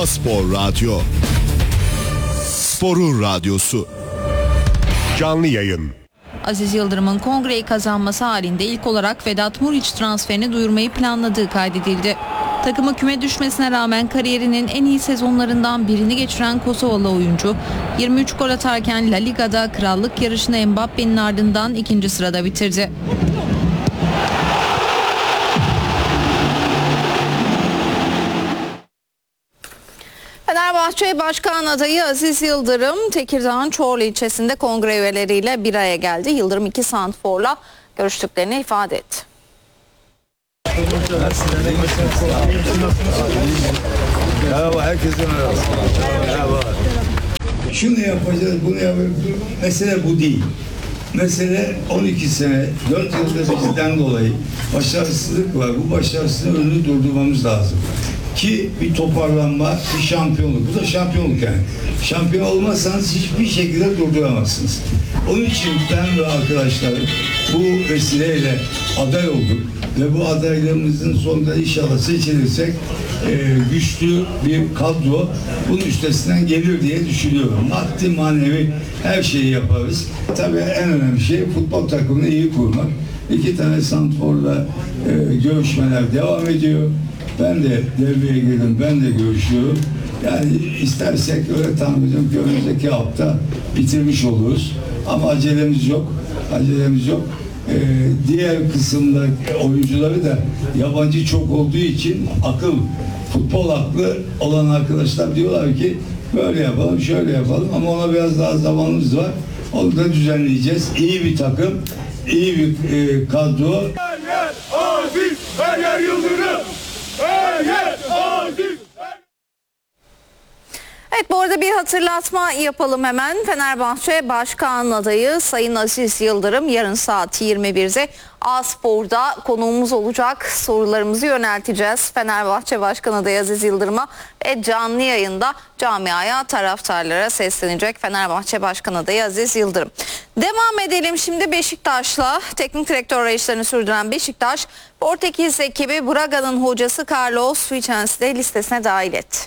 A-Spor Radyo. Sporun radyosu. Canlı yayın. Aziz Yıldırım'ın kongreyi kazanması halinde ilk olarak Vedat Muriç transferini duyurmayı planladığı kaydedildi. Takımı küme düşmesine rağmen kariyerinin en iyi sezonlarından birini geçiren Kosovalı oyuncu 23 gol atarken La Liga'da krallık yarışını Mbappe'nin ardından 2. sırada bitirdi. Fenerbahçe Başkan adayı Aziz Yıldırım, Tekirdağ'ın Çorlu ilçesinde kongre üyeleriyle bir araya geldi. Yıldırım iki santrforla görüştüklerini ifade etti. Merhaba, herkese merhaba. Merhaba. Şunu yapacağız, bunu yapacağız. Mesele bu değil. Mesele 12 sene, 4 yılda bizden dolayı başarısızlık var. Bu başarısızlığın önünü durdurmamız lazım. Ki bir toparlanma, bir şampiyonluk. Bu da şampiyonluk yani. Şampiyon olmazsanız hiçbir şekilde durduramazsınız. Onun için ben ve arkadaşlar bu vesileyle aday olduk. Ve bu adaylığımızın sonunda inşallah seçilirsek güçlü bir kadro bunun üstesinden gelir diye düşünüyorum. Maddi manevi her şeyi yaparız. Tabii en önemli şey futbol takımını iyi kurmak. 2 tane santrforla görüşmeler devam ediyor. Ben de devreye girdim, ben de görüşüyorum. Yani istersek öyle tahmin ediyorum ki önümüzdeki hafta bitirmiş oluruz. Ama acelemiz yok, acelemiz yok. Diğer kısımda oyuncuları da yabancı çok olduğu için futbol aklı olan arkadaşlar diyorlar ki böyle yapalım, şöyle yapalım ama ona biraz daha zamanımız var. Onu da düzenleyeceğiz. İyi bir takım, iyi bir kadro. Her yer Aziz, her yer Yıldırım. Her yer Aziz. Evet, bu arada bir hatırlatma yapalım hemen. Fenerbahçe Başkan adayı Sayın Aziz Yıldırım yarın saat 21'de A-Spor'da konuğumuz olacak. Sorularımızı yönelteceğiz Fenerbahçe Başkan adayı Aziz Yıldırım'a ve canlı yayında camiaya, taraftarlara seslenecek Fenerbahçe Başkan adayı Aziz Yıldırım. Devam edelim şimdi Beşiktaş'la. Teknik direktör arayışlarını sürdüren Beşiktaş, Portekiz ekibi Braga'nın hocası Carlos Vicens'i de listesine dahil etti.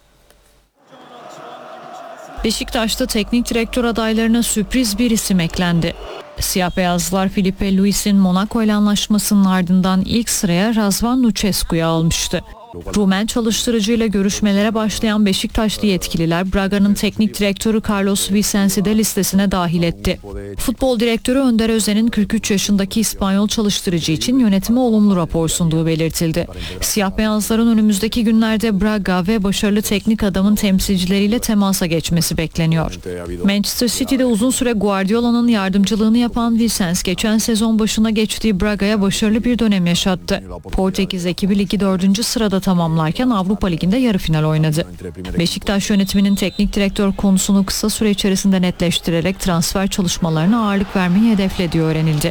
Beşiktaş'ta teknik direktör adaylarına sürpriz bir isim eklendi. Siyah beyazlılar Filipe Luis'in Monaco ile anlaşmasının ardından ilk sıraya Razvan Lucescu'yu almıştı. Rumen çalıştırıcıyla görüşmelere başlayan Beşiktaşlı yetkililer Braga'nın teknik direktörü Carlos Vicens'i de listesine dahil etti. Futbol direktörü Önder Özen'in 43 yaşındaki İspanyol çalıştırıcı için yönetime olumlu rapor sunduğu belirtildi. Siyah beyazların önümüzdeki günlerde Braga ve başarılı teknik adamın temsilcileriyle temasa geçmesi bekleniyor. Manchester City'de uzun süre Guardiola'nın yardımcılığını yapan Vicens geçen sezon başına geçtiği Braga'ya başarılı bir dönem yaşattı. Portekiz ekibi ligi 4. sırada tamamlarken Avrupa Ligi'nde yarı final oynadı. Beşiktaş yönetiminin teknik direktör konusunu kısa süre içerisinde netleştirerek transfer çalışmalarına ağırlık vermeyi hedeflediği öğrenildi.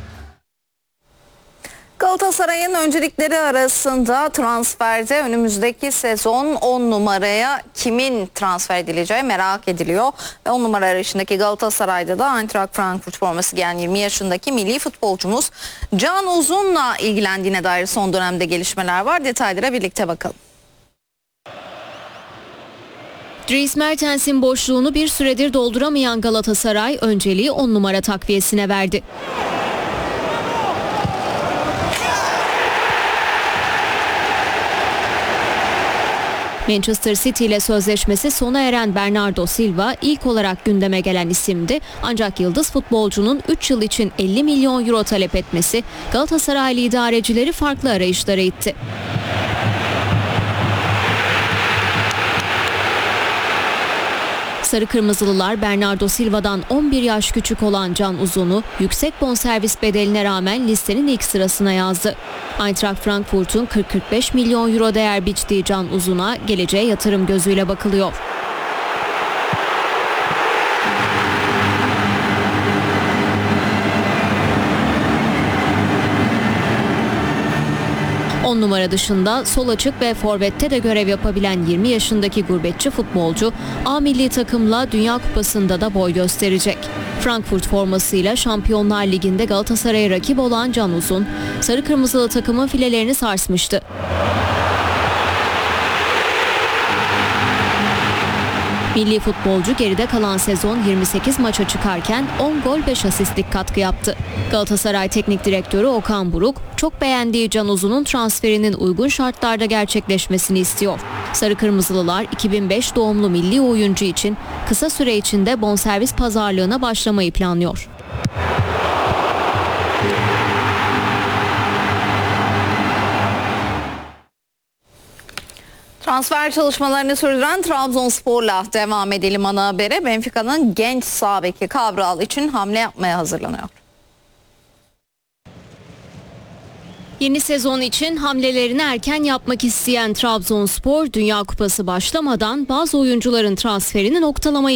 Galatasaray'ın öncelikleri arasında transferde önümüzdeki sezon 10 numaraya kimin transfer edileceği merak ediliyor. Ve 10 numara arasındaki Galatasaray'da da Eintracht Frankfurt forması giyen 20 yaşındaki milli futbolcumuz Can Uzun'la ilgilendiğine dair son dönemde gelişmeler var. Detaylara birlikte bakalım. Dries Mertens'in boşluğunu bir süredir dolduramayan Galatasaray önceliği 10 numara takviyesine verdi. Manchester City ile sözleşmesi sona eren Bernardo Silva ilk olarak gündeme gelen isimdi. Ancak yıldız futbolcunun 3 yıl için 50 milyon euro talep etmesi Galatasaraylı idarecileri farklı arayışlara itti. Sarı Kırmızılılar Bernardo Silva'dan 11 yaş küçük olan Can Uzun'u yüksek bonservis bedeline rağmen listenin ilk sırasına yazdı. Eintracht Frankfurt'un 40-45 milyon euro değer biçtiği Can Uzun'a geleceğe yatırım gözüyle bakılıyor. On numara dışında sol açık ve forvette de görev yapabilen 20 yaşındaki gurbetçi futbolcu A milli takımla Dünya Kupası'nda da boy gösterecek. Frankfurt formasıyla Şampiyonlar Ligi'nde Galatasaray'a rakip olan Can Uzun, sarı kırmızılı takımın filelerini sarsmıştı. Milli futbolcu geride kalan sezon 28 maça çıkarken 10 gol 5 asistlik katkı yaptı. Galatasaray Teknik Direktörü Okan Buruk çok beğendiği Can Uzun'un transferinin uygun şartlarda gerçekleşmesini istiyor. Sarı Kırmızılılar 2005 doğumlu milli oyuncu için kısa süre içinde bonservis pazarlığına başlamayı planlıyor. Transfer çalışmalarını sürdüren Trabzonspor'la devam edelim ana habere. Benfica'nın genç sağ beki Cabral için hamle yapmaya hazırlanıyor. Yeni sezon için hamlelerini erken yapmak isteyen Trabzonspor, Dünya Kupası başlamadan bazı oyuncuların transferini noktalamayı